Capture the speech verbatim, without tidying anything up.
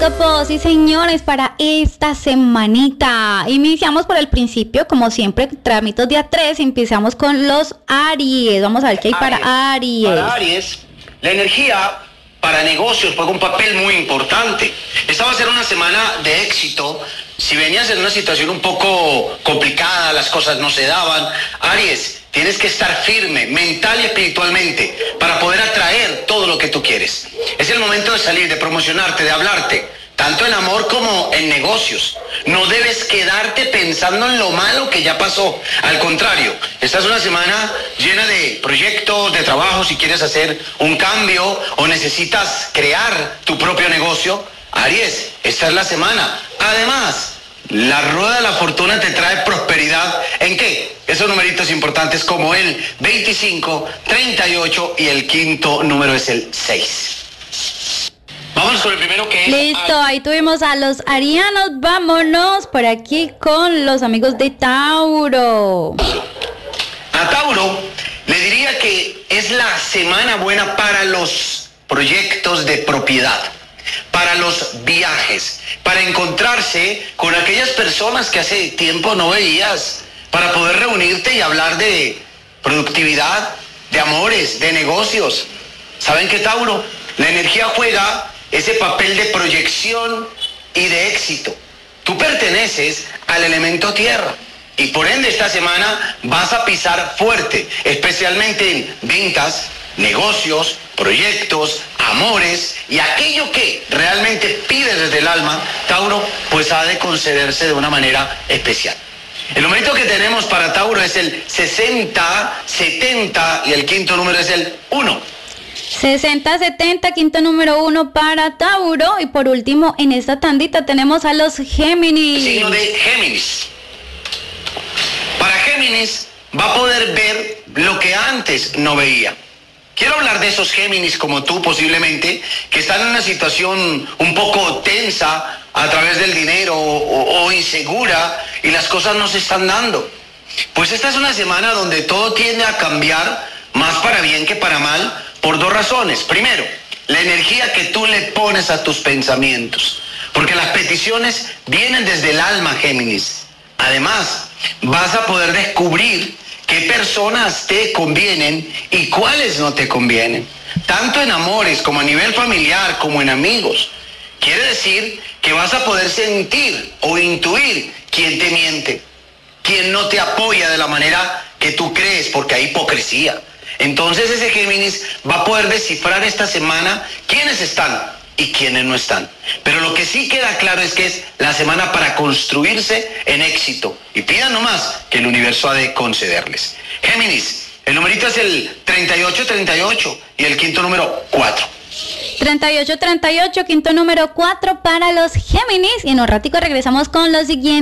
horóscopos y señores para esta semanita. Iniciamos por el principio, como siempre, tramitos día tres, empezamos con los Aries. Vamos a ver qué hay Aries. para Aries. Para Aries, la energía para negocios juega un papel muy importante. Esta va a ser una semana de éxito. Si venías en una situación un poco complicada, las cosas no se daban, Aries, tienes que estar firme, mental y espiritualmente, para poder atraer todo lo que tú quieres. Es el momento de salir, de promocionarte, de hablarte, tanto en amor como en negocios. No debes quedarte pensando en lo malo que ya pasó. Al contrario, esta es una semana llena de proyectos, de trabajo. Si quieres hacer un cambio o necesitas crear tu propio negocio, Aries, esta es la semana. Además, la rueda de la fortuna te trae prosperidad. ¿En qué? Esos numeritos importantes como el veinticinco, treinta y ocho y el quinto número es el seis. Vamos con el primero que es... Listo, ahí tuvimos a los arianos. Vámonos por aquí con los amigos de Tauro. A Tauro le diría que es la semana buena para los proyectos de propiedad, para los viajes, para encontrarse con aquellas personas que hace tiempo no veías, para poder reunirte y hablar de productividad, de amores, de negocios. ¿Saben qué, Tauro? La energía juega ese papel de proyección y de éxito. Tú perteneces al elemento tierra y por ende esta semana vas a pisar fuerte, especialmente en ventas, negocios, proyectos, amores y aquello que realmente pides desde el alma, Tauro, pues ha de concederse de una manera especial. El numerito que tenemos para Tauro es el sesenta, setenta y el quinto número es el uno. sesenta, setenta, quinto número uno para Tauro. Y por último, en esta tandita tenemos a los Géminis. Signo de Géminis. Para Géminis va a poder ver lo que antes no veía. Quiero hablar de esos Géminis como tú posiblemente, que están en una situación un poco tensa a través del dinero o, o insegura y las cosas no se están dando. Pues esta es una semana donde todo tiende a cambiar más para bien que para mal por dos razones. Primero, la energía que tú le pones a tus pensamientos, porque las peticiones vienen desde el alma, Géminis. Además, vas a poder descubrir qué personas te convienen y cuáles no te convienen, tanto en amores como a nivel familiar como en amigos. Quiere decir que vas a poder sentir o intuir quién te miente, quién no te apoya de la manera que tú crees, porque hay hipocresía. Entonces ese Géminis va a poder descifrar esta semana quiénes están y quiénes no están. Pero lo que sí queda claro es que es la semana para construirse en éxito. Y pidan nomás que el universo ha de concederles. Géminis, el numerito es el treinta y ocho treinta y ocho y el quinto número cuatro. treinta y ocho, treinta y ocho, quinto número cuatro para los Géminis. Y en un ratico regresamos con los siguientes.